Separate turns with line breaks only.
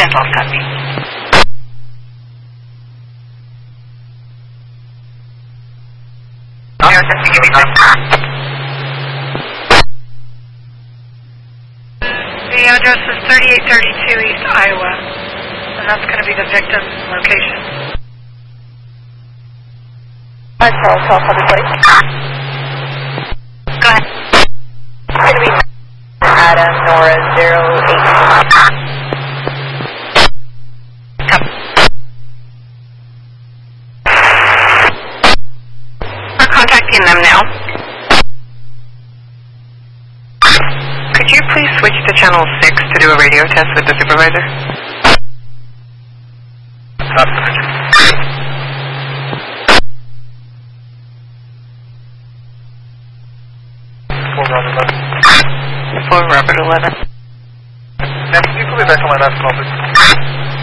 12 copy. The address is 3832 East Iowa, and that's going to be the victim location.
Charles, copy, please.
Go ahead.
It's going to be Adam Nora 082.
We're contacting them now. Could you please switch to channel 6 to do a radio test with the supervisor? For Robert 11.
Ma'am, can you put me back on my last call, please?